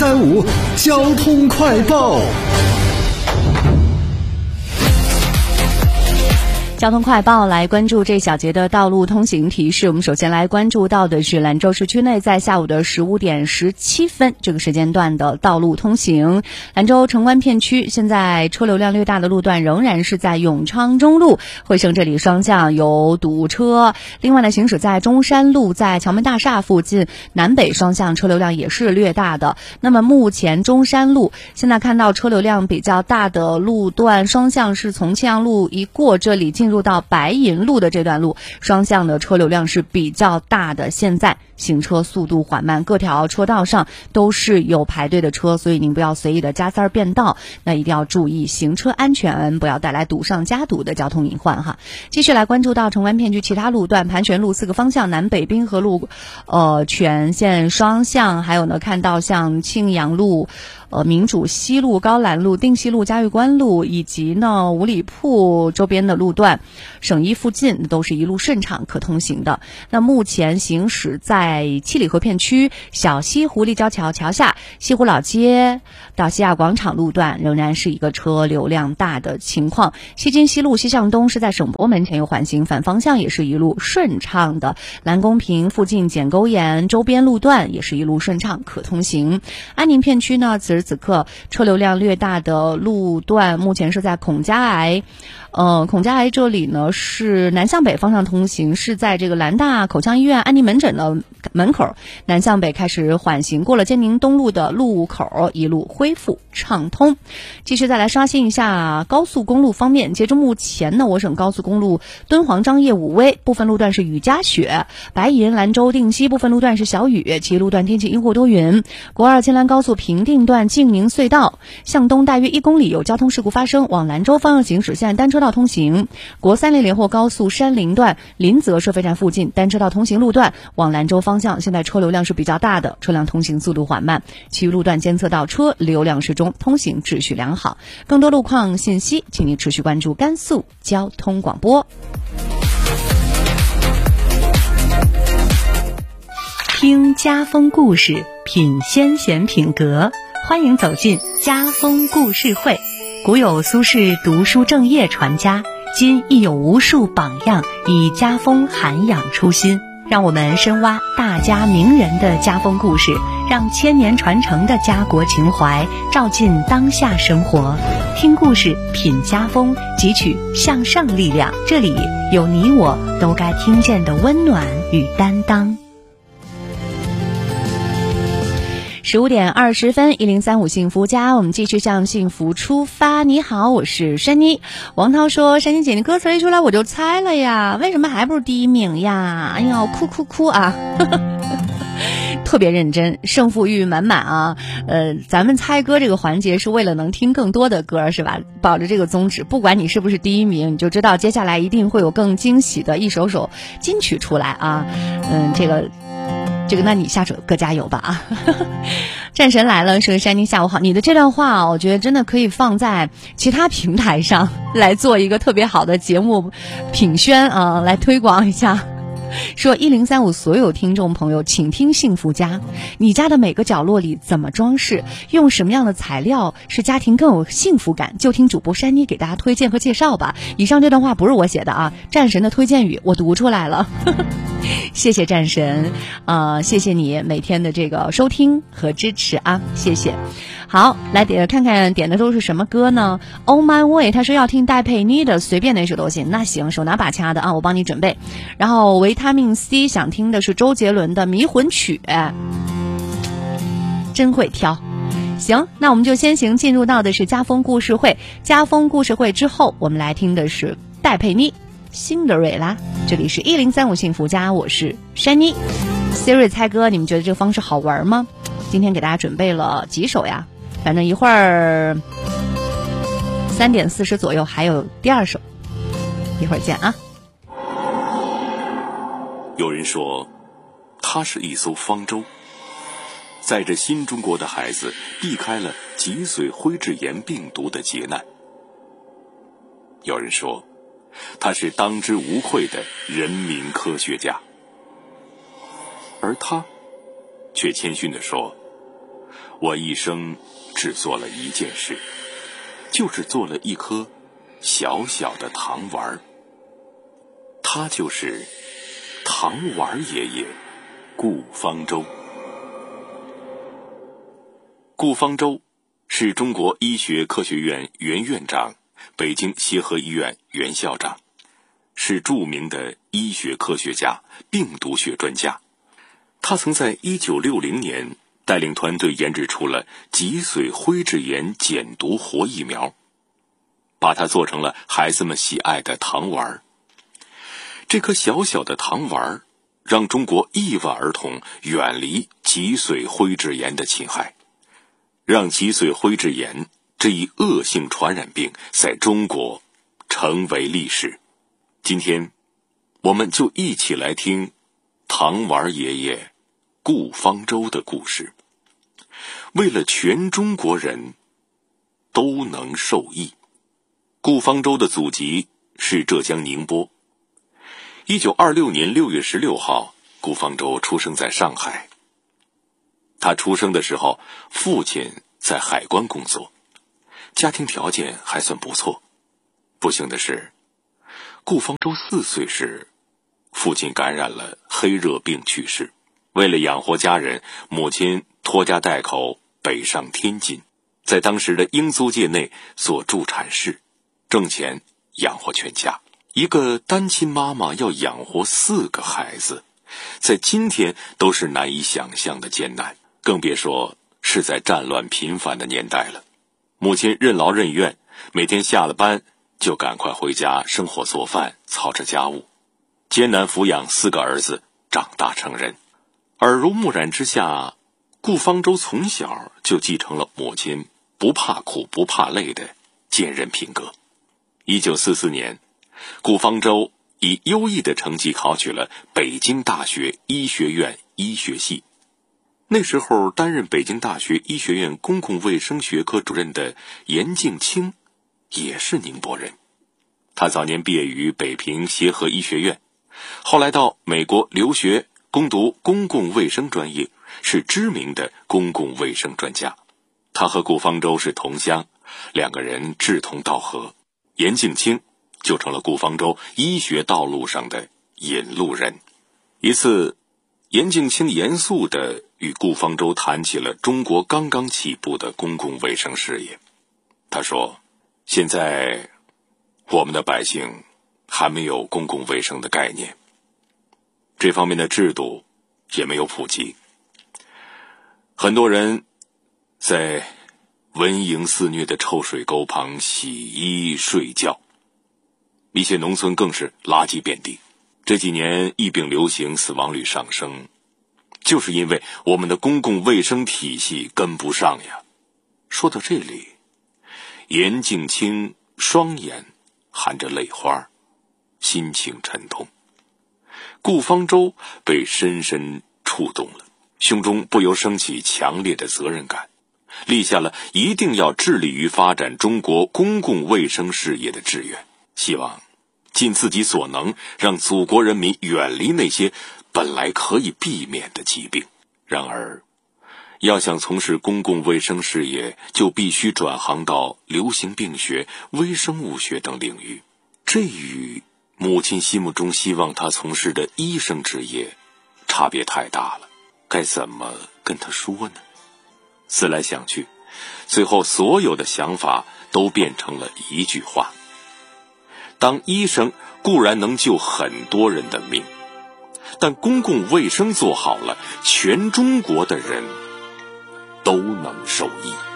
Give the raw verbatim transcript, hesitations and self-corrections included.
三五交通快报。 交通快报来关注这小节的道路通行提示。我们首先来关注到的是兰州市区内在下午的十五点十七分这个时间段的道路通行。兰州城关片区现在车流量略大的路段仍然是在永昌中路惠盛这里双向有堵车，另外呢行驶在中山路在桥门大厦附近南北双向车流量也是略大的。那么目前中山路现在看到车流量比较大的路段双向是从庆阳路一过这里进入到白银路的这段路，双向的车流量是比较大的，现在行车速度缓慢，各条车道上都是有排队的车，所以您不要随意的加塞儿变道，那一定要注意行车安全，不要带来堵上加堵的交通隐患哈。继续来关注到城关片区其他路段，盘旋路四个方向南北滨河路呃全线双向，还有呢看到像庆阳路呃民主西路、高兰路、定西路、嘉峪关路以及呢五里铺周边的路段省一附近都是一路顺畅可通行的。那目前行驶在七里河片区小西湖立交桥桥下西湖老街到西亚广场路段仍然是一个车流量大的情况。西津西路西向东是在省博门前有缓行，反方向也是一路顺畅的。兰公坪附近简沟沿周边路段也是一路顺畅可通行。安宁片区呢此时此刻车流量略大的路段目前是在孔家崖呃，孔家崖这里呢是南向北方向通行，是在这个兰大口腔医院安宁门诊的门口，南向北开始缓行，过了建宁东路的路口一路恢复畅通。继续再来刷新一下高速公路方面，截至目前呢，我省高速公路敦煌张掖武威部分路段是雨夹雪，白银兰州定西部分路段是小雨，其余路段天气阴或多云。国二千兰高速平定段静宁隧道向东大约一公里有交通事故发生，往兰州方向行驶，现在单车道通行。国三连连霍高速山林段临泽收费站附近单车道通行路段往兰州方向现在车流量是比较大的，车辆通行速度缓慢，其余路段监测到车流量适中，通行秩序良好。更多路况信息请您持续关注甘肃交通广播。听家风故事，品先贤品格，欢迎走进家风故事会。古有苏轼读书正业传家，今亦有无数榜样以家风涵养初心。让我们深挖大家名人的家风故事，让千年传承的家国情怀照进当下生活。听故事，品家风，汲取向上力量。这里有你我都该听见的温暖与担当。十五点二十分，一零三五幸福家，我们继续向幸福出发。你好，我是珊妮。王涛说：“珊妮姐，你歌词一出来我就猜了呀，为什么还不是第一名呀？哎呀，哭哭哭啊！”特别认真，胜负欲满满啊！呃，咱们猜歌这个环节是为了能听更多的歌，是吧？抱着这个宗旨，不管你是不是第一名，你就知道接下来一定会有更惊喜的一首首金曲出来啊！嗯，这个。这个那你下首歌加油吧啊！战神来了，说珊妮下午好，你的这段话啊，我觉得真的可以放在其他平台上来做一个特别好的节目品宣啊，来推广一下。说一零三五所有听众朋友，请听幸福家。你家的每个角落里怎么装饰，用什么样的材料使家庭更有幸福感，就听主播珊妮给大家推荐和介绍吧。以上这段话不是我写的啊，战神的推荐语我读出来了。谢谢战神啊、呃，谢谢你每天的这个收听和支持啊，谢谢。好，来点看看点的都是什么歌呢？ Oh My Way 他说要听戴佩妮的，随便哪首都行。那行，手拿把掐的啊，我帮你准备。然后维他命 C 想听的是周杰伦的迷魂曲，真会挑。行，那我们就先行进入到的是家风故事会。家风故事会之后我们来听的是戴佩妮辛德瑞拉。这里是一零三五幸福家，我是珊妮。 Siri 猜歌，你们觉得这个方式好玩吗？今天给大家准备了几首呀，反正一会儿三点四十左右还有第二首，一会儿见啊。 有人说它是一艘方舟，载着新中国的孩子避开了脊髓灰质炎病毒的劫难。有人说他是当之无愧的人民科学家，而他却谦逊地说， 我一生只做了一件事，就是做了一颗小小的糖丸。他就是糖丸爷爷顾方舟。顾方舟是中国医学科学院原院长，北京协和医院原校长，是著名的医学科学家、病毒学专家。他曾在一九六零年带领团队研制出了脊髓灰质炎减毒活疫苗，把它做成了孩子们喜爱的糖丸。这颗小小的糖丸让中国亿万儿童远离脊髓灰质炎的侵害，让脊髓灰质炎这一恶性传染病在中国成为历史。今天我们就一起来听糖丸爷爷顾方舟的故事。为了全中国人都能受益。顾方舟的祖籍是浙江宁波。一九二六年六月十六号，顾方舟出生在上海。他出生的时候，父亲在海关工作，家庭条件还算不错。不幸的是，顾方舟四岁时，父亲感染了黑热病去世。为了养活家人，母亲拖家带口北上天津，在当时的英租界内做助产士，挣钱养活全家。一个单亲妈妈要养活四个孩子，在今天都是难以想象的艰难，更别说是在战乱频繁的年代了。母亲任劳任怨，每天下了班就赶快回家生火做饭，操持家务，艰难抚养四个儿子长大成人。耳濡目染之下，顾方舟从小就继承了母亲不怕苦不怕累的坚韧品格。一九四四年，顾方舟以优异的成绩考取了北京大学医学院医学系。那时候担任北京大学医学院公共卫生学科主任的严敬清也是宁波人。他早年毕业于北平协和医学院，后来到美国留学攻读公共卫生专业，是知名的公共卫生专家。他和顾方舟是同乡，两个人志同道合，严敬清就成了顾方舟医学道路上的引路人。一次，严敬清严肃地与顾方舟谈起了中国刚刚起步的公共卫生事业。他说，现在我们的百姓还没有公共卫生的概念，这方面的制度也没有普及。很多人在蚊蝇肆虐的臭水沟旁洗衣睡觉，一些农村更是垃圾遍地。这几年疫病流行，死亡率上升，就是因为我们的公共卫生体系跟不上呀。说到这里，严敬清双眼含着泪花，心情沉痛。顾方舟被深深触动了，胸中不由升起强烈的责任感，立下了一定要致力于发展中国公共卫生事业的志愿，希望尽自己所能让祖国人民远离那些本来可以避免的疾病。然而，要想从事公共卫生事业，就必须转行到流行病学、微生物学等领域，这与母亲心目中希望他从事的医生职业差别太大了，该怎么跟他说呢？思来想去，最后所有的想法都变成了一句话：当医生固然能救很多人的命，但公共卫生做好了，全中国的人都能受益。